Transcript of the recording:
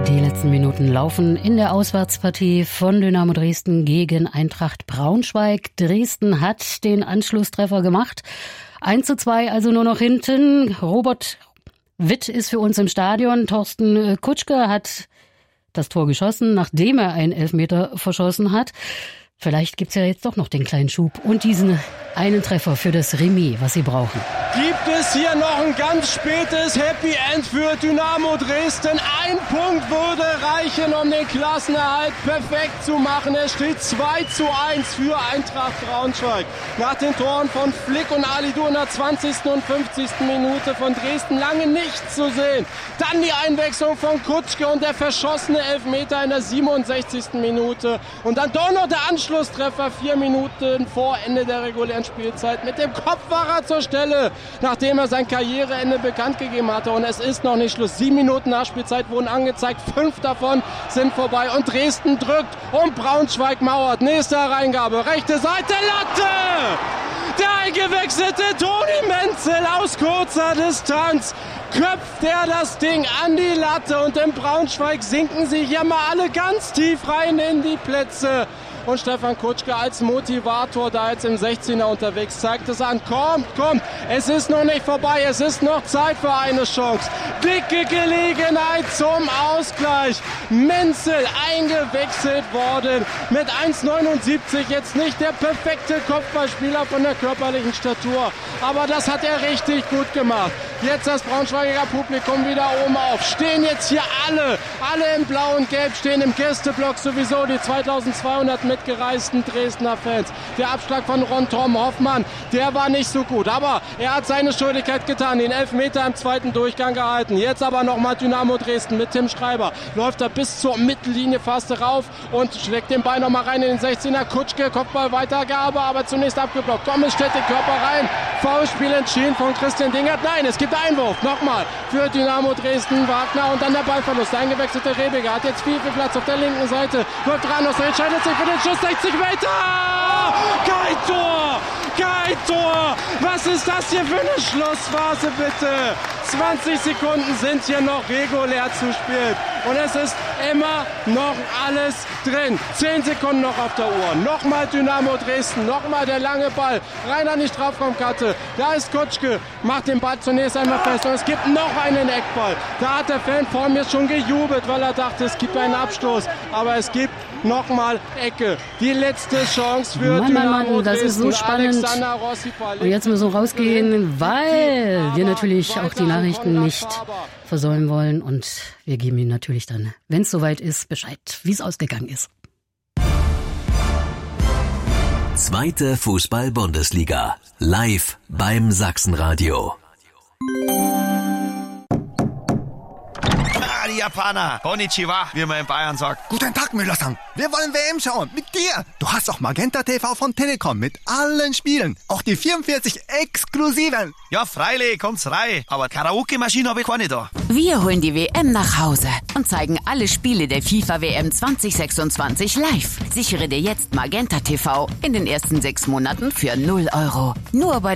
Die letzten Minuten laufen in der Auswärtspartie von Dynamo Dresden gegen Eintracht Braunschweig. Dresden hat den Anschlusstreffer gemacht. 1:2, also nur noch hinten. Robert Witt ist für uns im Stadion. Thorsten Kutschke hat das Tor geschossen, nachdem er einen Elfmeter verschossen hat. Vielleicht gibt's ja jetzt doch noch den kleinen Schub und diesen einen Treffer für das Remis, was sie brauchen. Gibt es hier noch ein ganz spätes Happy End für Dynamo Dresden? Ein Punkt würde reichen, um den Klassenerhalt perfekt zu machen. Es steht 2:1 für Eintracht Braunschweig. Nach den Toren von Flick und Alidu in der 20. und 50. Minute von Dresden lange nichts zu sehen. Dann die Einwechslung von Kutschke und der verschossene Elfmeter in der 67. Minute. Und dann doch noch der Anschlusstreffer 4 Minuten vor Ende der regulären Spielzeit. Mit dem Kopf war er zur Stelle, nachdem er sein Karriereende bekannt gegeben hatte. Und es ist noch nicht Schluss. 7 Minuten Nachspielzeit wurden angezeigt. 5 davon sind vorbei. Und Dresden drückt und Braunschweig mauert. Nächste Hereingabe. Rechte Seite, Latte! Der eingewechselte Toni Menzel aus kurzer Distanz köpft er das Ding an die Latte. Und in Braunschweig sinken sie hier mal alle ganz tief rein in die Plätze. Und Stefan Kutschke als Motivator da jetzt im 16er unterwegs zeigt es an. Kommt, es ist noch nicht vorbei, es ist noch Zeit für eine Chance. Dicke Gelegenheit zum Ausgleich. Menzel eingewechselt worden mit 1,79. Jetzt nicht der perfekte Kopfballspieler von der körperlichen Statur, aber das hat er richtig gut gemacht. Jetzt das Braunschweiger Publikum wieder oben auf. Stehen jetzt hier alle in blau und gelb, stehen im Gästeblock sowieso die 2200 mitgereisten Dresdner Fans. Der Abschlag von Ron-Tom Hoffmann, der war nicht so gut, aber er hat seine Schuldigkeit getan, den Elfmeter im zweiten Durchgang gehalten. Jetzt aber nochmal Dynamo Dresden mit Tim Schreiber. Läuft er bis zur Mittellinie fast rauf und schlägt den Ball nochmal rein in den 16er. Kutschke, Kopfball-Weitergabe, aber zunächst abgeblockt. Gomez stellt den Körper rein. Foulspiel entschieden von Christian Dingert. Nein, es gibt Einwurf. Nochmal für Dynamo Dresden. Wagner und dann der Ballverlust. Der eingewechselte Rebiger hat jetzt viel Platz auf der linken Seite. Läuft ran, entscheidet sich für den Schuss. 60 Meter! Kein Tor! Was ist das hier für eine Schlussphase, bitte? 20 Sekunden sind hier noch regulär zu spielen. Und es ist immer noch alles drin. 10 Sekunden noch auf der Uhr. Nochmal Dynamo Dresden. Nochmal der lange Ball. Rein an die Strafraumkante. Da ist Kutschke. Macht den Ball zunächst einmal fest. Und es gibt noch einen Eckball. Da hat der Fan vor mir schon gejubelt, weil er dachte, es gibt einen Abstoß. Aber es gibt nochmal Ecke. Die letzte Chance für Dynamo Dresden. Das ist so spannend. Und jetzt müssen wir rausgehen, weil wir natürlich auch die Nachrichten nicht versäumen wollen. Und wir geben Ihnen natürlich dann, wenn es soweit ist, Bescheid, wie es ausgegangen ist. Zweite Fußball-Bundesliga. Live beim Sachsenradio. Die Japaner. Konnichiwa, wie man in Bayern sagt. Guten Tag, Müller-san. Wir wollen WM schauen. Mit dir. Du hast auch Magenta TV von Telekom mit allen Spielen. Auch die 44 exklusiven. Ja, freilich, kommt's rein. Aber Karaoke-Maschine habe ich keine da. Wir holen die WM nach Hause und zeigen alle Spiele der FIFA-WM 2026 live. Sichere dir jetzt Magenta TV in den ersten 6 Monaten für 0 €. Nur bei